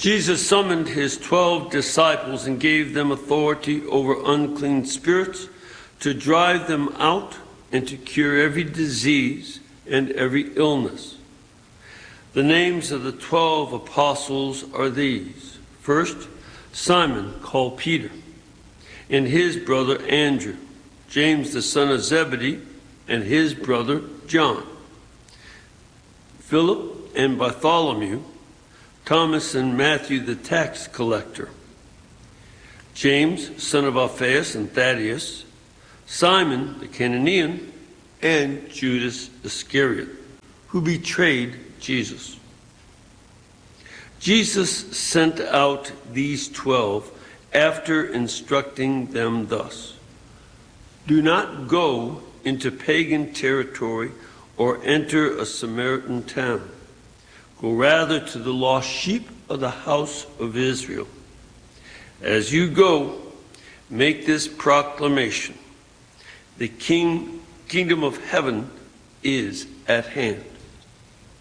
Jesus summoned his 12 disciples and gave them authority over unclean spirits to drive them out and to cure every disease and every illness. The names of the 12 apostles are these. First, Simon, called Peter, and his brother Andrew, James the son of Zebedee, and his brother John, Philip and Bartholomew, Thomas and Matthew the tax collector, James, son of Alphaeus and Thaddeus, Simon the Canaanian, and Judas Iscariot, who betrayed Jesus. Jesus sent out these 12 after instructing them thus: "Do not go into pagan territory or enter a Samaritan town. Go rather to the lost sheep of the house of Israel. As you go, make this proclamation: the kingdom of heaven is at hand."